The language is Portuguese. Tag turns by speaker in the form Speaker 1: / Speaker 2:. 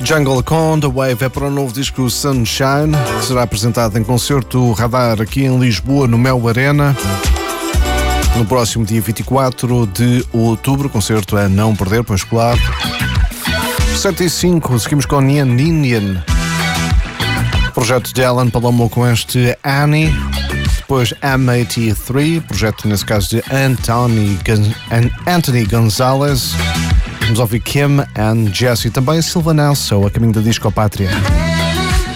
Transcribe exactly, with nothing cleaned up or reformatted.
Speaker 1: Jungle com The Wave é para o novo disco Sunshine, que será apresentado em concerto Radar aqui em Lisboa, no Mel Arena, no próximo dia vinte e quatro de outubro. Concerto a não perder, pois claro. sete e cinco, seguimos com Nian Indian, projeto de Alan Palomo com este Annie. Depois M oitenta e três, projeto nesse caso de Anthony, Gon- Anthony Gonzalez. Vamos ouvir Kim and Jesse, também Silva Nelson, a caminho da Disco Pátria.